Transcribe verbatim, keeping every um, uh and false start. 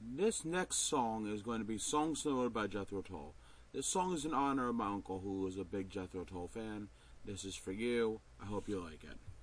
This next song is going to be Song Snowed by Jethro Tull. This song is in honor of my uncle who was a big Jethro Tull fan. This is for you. I hope you like it.